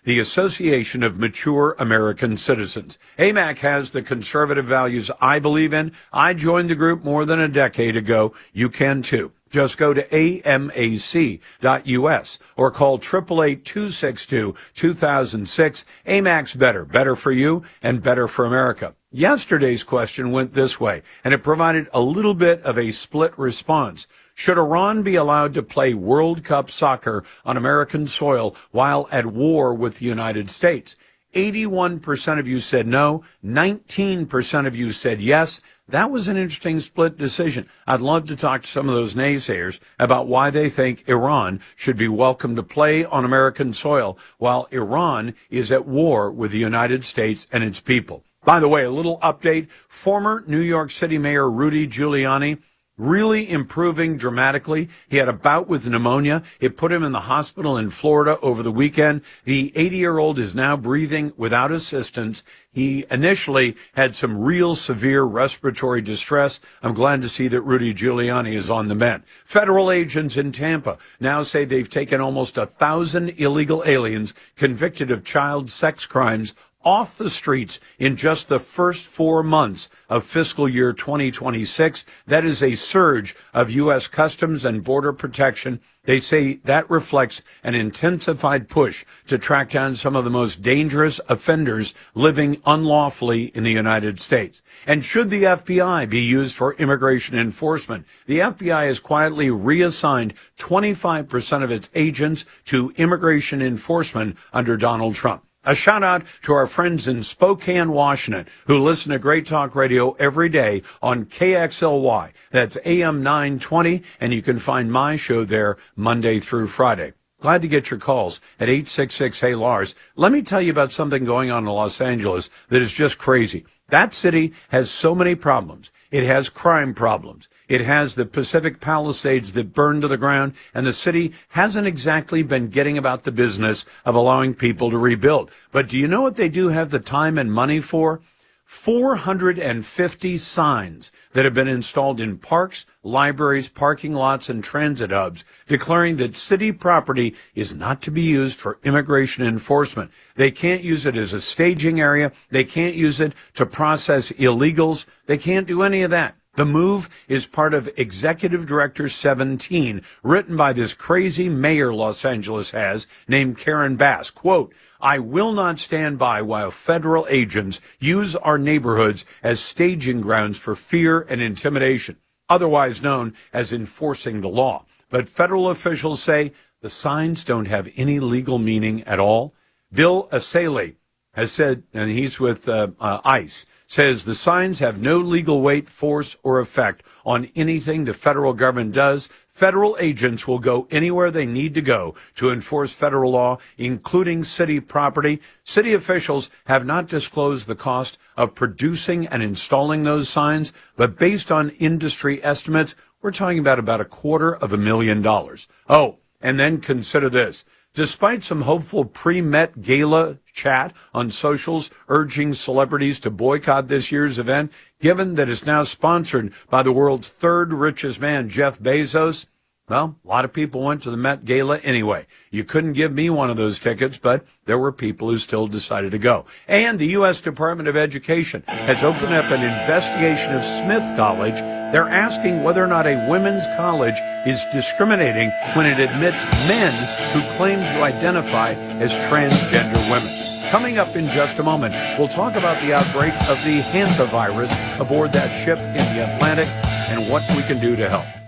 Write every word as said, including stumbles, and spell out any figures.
the Association of Mature American Citizens. A M A C has the conservative values I believe in. I joined the group more than a decade ago. You can too. Just go to A M A C dot U S or call eight eight eight, two six two, two thousand six. A M A C's better. Better for you and better for America. Yesterday's question went this way, and it provided a little bit of a split response. Should Iran be allowed to play World Cup soccer on American soil while at war with the United States? eighty-one percent of you said no. nineteen percent of you said yes. That was an interesting split decision. I'd love to talk to some of those naysayers about why they think Iran should be welcome to play on American soil while Iran is at war with the United States and its people. By the way, a little update. Former New York City Mayor Rudy Giuliani really improving dramatically. He had a bout with pneumonia. It put him in the hospital in Florida over the weekend. The eighty-year-old is now breathing without assistance. He initially had some real severe respiratory distress. I'm glad to see that Rudy Giuliani is on the mend. Federal agents in Tampa now say they've taken almost a thousand illegal aliens convicted of child sex crimes off the streets in just the first four months of fiscal year twenty twenty-six. That is a surge of U S Customs and Border Protection. They say that reflects an intensified push to track down some of the most dangerous offenders living unlawfully in the United States. And should the F B I be used for immigration enforcement? The F B I has quietly reassigned twenty-five percent of its agents to immigration enforcement under Donald Trump. A shout out to our friends in Spokane, Washington, who listen to Great Talk Radio every day on K X L Y. That's A M nine twenty, and you can find my show there Monday through Friday. Glad to get your calls at eight six six, hey Lars. Let me tell you about something going on in Los Angeles that is just crazy. That city has so many problems. It has crime problems. It has the Pacific Palisades that burned to the ground, and the city hasn't exactly been getting about the business of allowing people to rebuild. But do you know what they do have the time and money for? four hundred fifty signs that have been installed in parks, libraries, parking lots, and transit hubs, declaring that city property is not to be used for immigration enforcement. They can't use it as a staging area. They can't use it to process illegals. They can't do any of that. The move is part of Executive Director seventeen, written by this crazy mayor Los Angeles has named Karen Bass. Quote, I will not stand by while federal agents use our neighborhoods as staging grounds for fear and intimidation, otherwise known as enforcing the law. But federal officials say the signs don't have any legal meaning at all. Bill Asale has said, and he's with uh, uh, ICE, says the signs have no legal weight, force, or effect on anything the federal government does. Federal agents will go anywhere they need to go to enforce federal law, including city property. City officials have not disclosed the cost of producing and installing those signs, but based on industry estimates, we're talking about about a quarter of a million dollars. Oh, and then consider this. Despite some hopeful pre-Met Gala chat on socials urging celebrities to boycott this year's event, given that it's now sponsored by the world's third richest man, Jeff Bezos, well, a lot of people went to the Met Gala anyway. You couldn't give me one of those tickets, but there were people who still decided to go. And the U S Department of Education has opened up an investigation of Smith College. They're asking whether or not a women's college is discriminating when it admits men who claim to identify as transgender women. Coming up in just a moment, we'll talk about the outbreak of the hantavirus aboard that ship in the Atlantic and what we can do to help.